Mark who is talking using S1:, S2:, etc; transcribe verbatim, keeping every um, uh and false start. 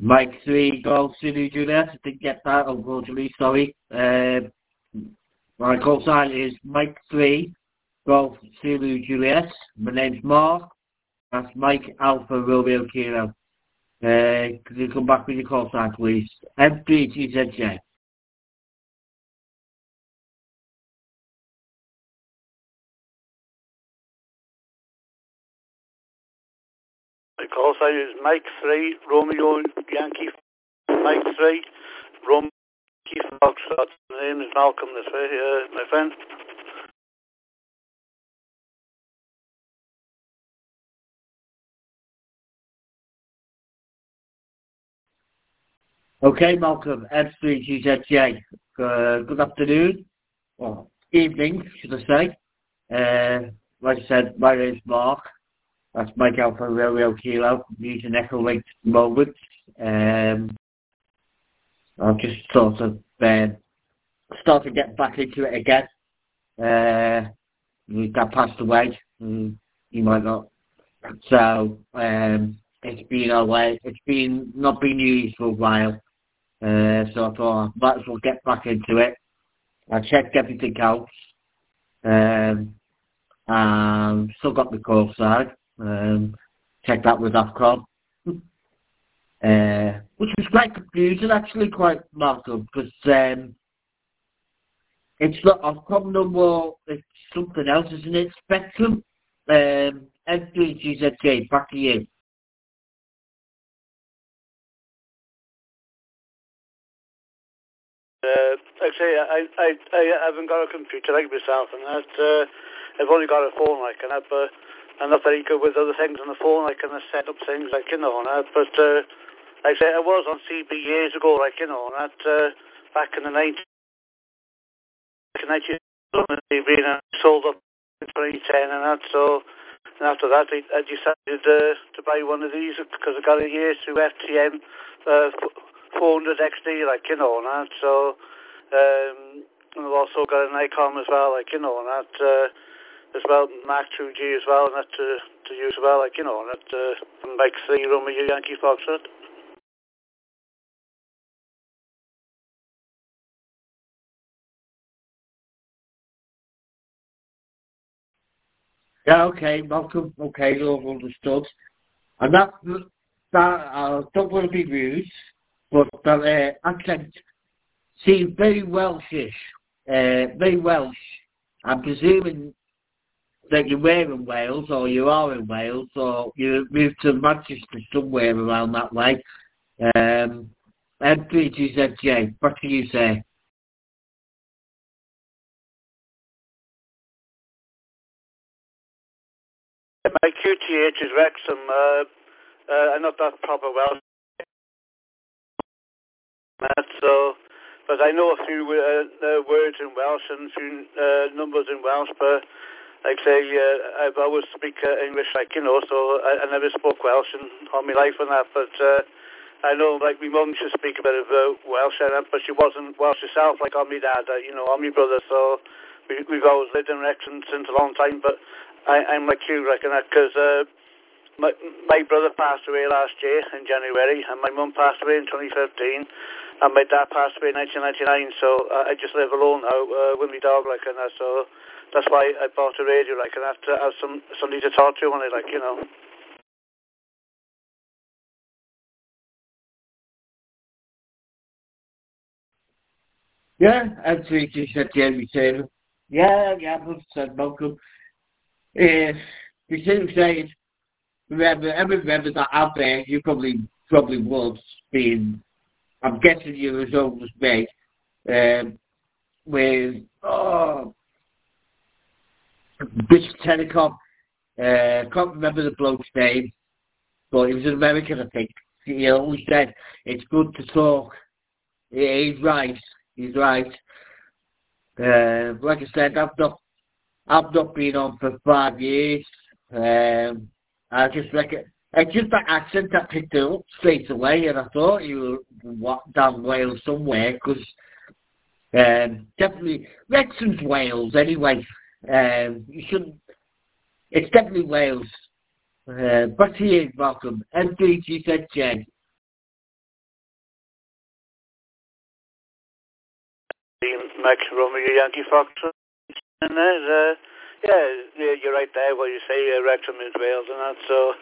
S1: Mike three, Golf Zulu Juliet. I didn't get that, unfortunately, sorry. Uh, my call sign is Mike three, Golf Zulu Juliet. My name's Mark. That's Mike Alpha Romeo Kilo. Uh, could you come back with your call sign, please? M three G Z J.
S2: My call sign is Mike three, Romeo Yankee. Mike three, Romeo Yankee Foxtrot. My name is Malcolm this way, uh, my friend.
S1: Okay, Malcolm, M three G Z J. Uh, good afternoon, or evening, should I say. Uh, like I said, my name's Mark. That's Mike Alpha Romeo Kilo. I'm using Echo Link at the moment. Um, I've just sort of um, started getting back into it again. Uh, his dad passed away. Mm, you might not. So um, it's been a way. It's been not been used for a while. Uh, so I thought I might as well get back into it. I checked everything out. Um, and still got the call side. Um, checked that with AFCON. Uh, which was quite confusing actually, quite Malcolm, because um, it's not AFCON no more, it's something else, isn't it? Spectrum. Um, M three G Z J, back to you.
S2: Uh, like I say, I, I, I haven't got a computer like myself, and that, uh, I've only got a phone like and that, but I'm not very good with other things on the phone, like, and I set up things like, you know, and that, but, uh, like I say, I was on C B years ago, like, you know, and that, uh, back in the nineties, and I sold up in twenty ten and that, so, and after that, I, I decided, uh, to buy one of these, because I got a year through F T M, uh, four hundred X D, like, you know, and that, so, um, and I've also got an ICOM as well, like, you know, and that, uh, as well, Mark two G as well, and that to, to use as well, like, you know, and that, uh, from Mike three, Romeo Yankee Foxtrot.
S1: Yeah, okay, Malcolm, okay, all understood. And that, that I don't want to be rude, but that uh, accent seemed very Welshish, uh, very Welsh. I'm presuming that you were in Wales, or you are in Wales, or you moved to Manchester somewhere around that way. Um, M three G Z J, what do you say?
S2: My Q T H is Wrexham, uh, uh, I'm not that proper Welsh, so, but I know a few uh, uh, words in Welsh and a few uh, numbers in Welsh, but like I say, uh, I've always speak uh, English, like, you know, so I, I never spoke Welsh in all my life and that, but uh, I know, like, my mum used to speak a bit of uh, Welsh and that, but she wasn't Welsh herself, like on my dad, uh, you know, on my brother, so we, we've always lived in Wrexham since a long time, but I, I'm like you, like, and that, because uh, my, my brother passed away last year in January, and my mum passed away in twenty fifteen, and my dad passed away in nineteen ninety-nine, so uh, I just live alone now uh, with my dog, like, and that, so that's why I bought a radio, like, and I have to have some, somebody to talk to on it, like, you know.
S1: Yeah, M three G Z J return. Yeah, yeah, one hundred percent Malcolm. Uh, you see what I'm saying? Remember, every member that out there, you probably probably would be. I'm guessing you're as old as me. Um, with oh, British Telecom. Uh, can't remember the bloke's name, but he was an American, I think. He always said it's good to talk. Yeah, he's right. He's right. Uh, like I said, I've not, I've not been on for five years. Um, I just reckon, it's just that accent that picked it up straight away, and I thought you were down Wales somewhere, because um, definitely, Wrexham's Wales anyway. Um, you shouldn't, it's definitely Wales. Uh, back to you, Malcolm. M three G Z J.
S2: Mac Romeo Yankee Fox. And there's, uh, yeah, you're right there what you say, uh, Wrexham is Wales and that, so